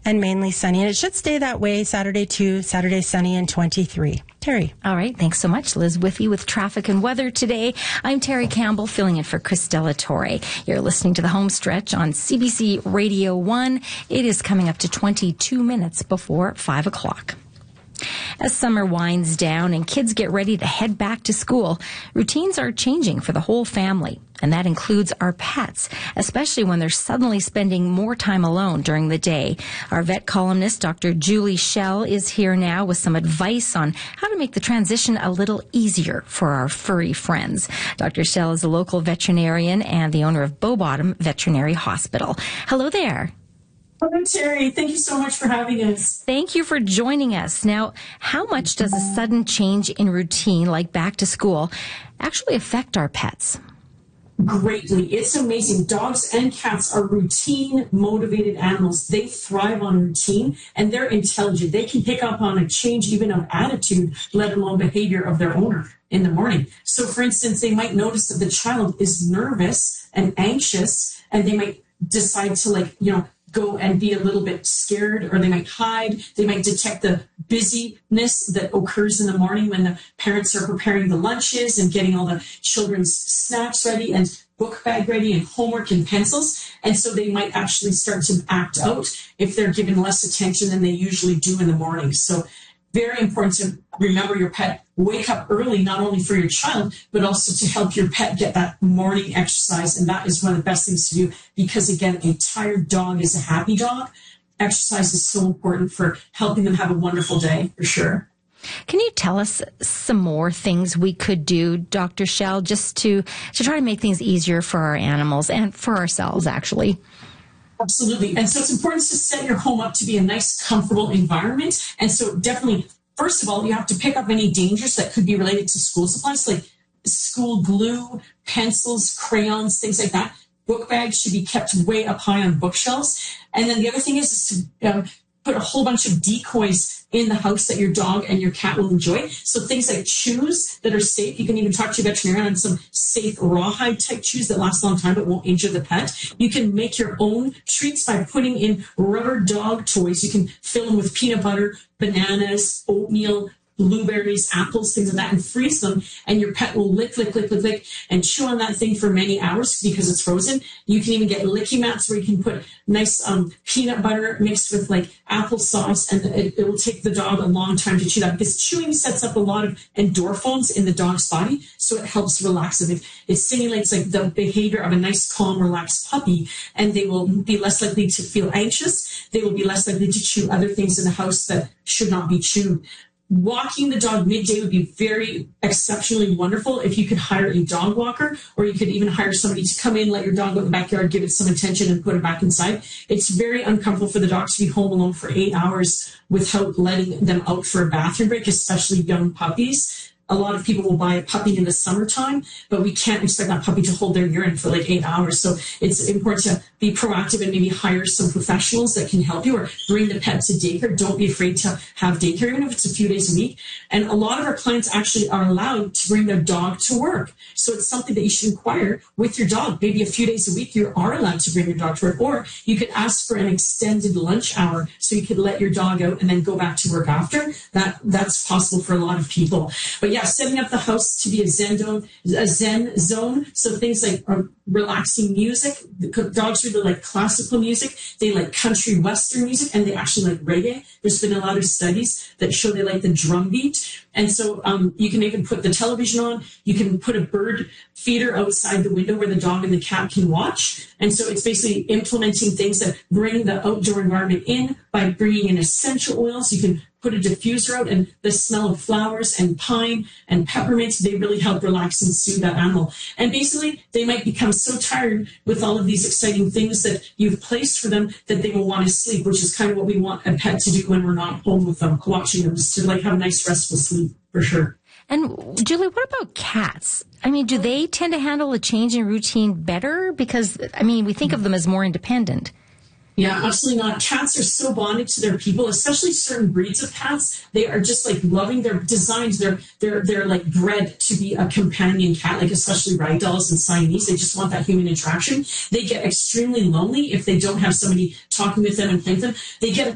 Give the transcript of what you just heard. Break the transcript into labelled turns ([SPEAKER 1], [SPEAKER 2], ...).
[SPEAKER 1] and mainly sunny. And it should stay that way Saturday 2, Saturday sunny and 23. Terry.
[SPEAKER 2] All right. Thanks so much. Liz with you with traffic and weather today. I'm Terry Campbell filling in for Chris Delatorre. You're listening to the home stretch on CBC Radio 1. It is coming up to 22 minutes before 5 o'clock. As summer winds down and kids get ready to head back to school, routines are changing for the whole family. And that includes our pets, especially when they're suddenly spending more time alone during the day. Our vet columnist, Dr. Julie Schell, is here now with some advice on how to make the transition a little easier for our furry friends. Dr. Schell is a local veterinarian and the owner of Beaubottom Veterinary Hospital. Hello there.
[SPEAKER 3] Hello, Terry. Thank you so much for having us.
[SPEAKER 2] Thank you for joining us. Now, how much does a sudden change in routine, like back to school, actually affect our pets?
[SPEAKER 3] Greatly. It's amazing. Dogs and cats are routine motivated animals. They thrive on routine and they're intelligent. They can pick up on a change even of attitude, let alone behavior of their owner in the morning. So for instance, they might notice that the child is nervous and anxious and they might decide to go and be a little bit scared, or they might hide. They might detect the busyness that occurs in the morning when the parents are preparing the lunches and getting all the children's snacks ready and book bag ready and homework and pencils. And so they might actually start to act out if they're given less attention than they usually do in the morning. So very important to remember your pet. Wake up early, not only for your child, but also to help your pet get that morning exercise. And that is one of the best things to do because, again, a tired dog is a happy dog. Exercise is so important for helping them have a wonderful day, for sure.
[SPEAKER 2] Can you tell us some more things we could do, Dr. Schell, just to try to make things easier for our animals and for ourselves, actually?
[SPEAKER 3] Absolutely. And so it's important to set your home up to be a nice, comfortable environment. And so definitely, first of all, you have to pick up any dangers that could be related to school supplies, like school glue, pencils, crayons, things like that. Book bags should be kept way up high on bookshelves. And then the other thing is to put a whole bunch of decoys in the house that your dog and your cat will enjoy. So things like chews that are safe. You can even talk to your veterinarian on some safe rawhide type chews that last a long time but won't injure the pet. You can make your own treats by putting in rubber dog toys. You can fill them with peanut butter, bananas, oatmeal, blueberries, apples, things like that, and freeze them. And your pet will lick, and chew on that thing for many hours because it's frozen. You can even get licky mats where you can put nice peanut butter mixed with like applesauce, and it will take the dog a long time to chew that because chewing sets up a lot of endorphins in the dog's body, so it helps relax them. It simulates like the behavior of a nice, calm, relaxed puppy, and they will be less likely to feel anxious. They will be less likely to chew other things in the house that should not be chewed. Walking the dog midday would be very exceptionally wonderful if you could hire a dog walker, or you could even hire somebody to come in, let your dog go in the backyard, give it some attention, and put it back inside. It's very uncomfortable for the dog to be home alone for 8 hours without letting them out for a bathroom break, especially young puppies. A lot of people will buy a puppy in the summertime, but we can't expect that puppy to hold their urine for like 8 hours. So it's important to be proactive and maybe hire some professionals that can help you, or bring the pet to daycare. Don't be afraid to have daycare, even if it's a few days a week. And a lot of our clients actually are allowed to bring their dog to work. So it's something that you should inquire with your dog. Maybe a few days a week you are allowed to bring your dog to work, or you could ask for an extended lunch hour so you could let your dog out and then go back to work after. That's possible for a lot of people. But yeah, setting up the house to be a zen zone. So things like relaxing music. The dogs really like classical music. They like country western music, and they actually like reggae. There's been a lot of studies that show they like the drum beat. And so you can even put the television on. You can put a bird feeder outside the window where the dog and the cat can watch. And so it's basically implementing things that bring the outdoor environment in by bringing in essential oils. You can put a diffuser out, and the smell of flowers and pine and peppermint, they really help relax and soothe that animal. And basically, they might become so tired with all of these exciting things that you've placed for them that they will want to sleep, which is kind of what we want a pet to do when we're not home with them, watching them, is to like have a nice restful sleep, for sure.
[SPEAKER 2] And Julie, what about cats? I mean, do they tend to handle a change in routine better? Because, I mean, we think of them as more independent.
[SPEAKER 3] Yeah, absolutely not. Cats are so bonded to their people, especially certain breeds of cats. They are just like loving. Their designs. They're like bred to be a companion cat, like especially ragdolls and Siamese. They just want that human interaction. They get extremely lonely if they don't have somebody talking with them and playing with them. They get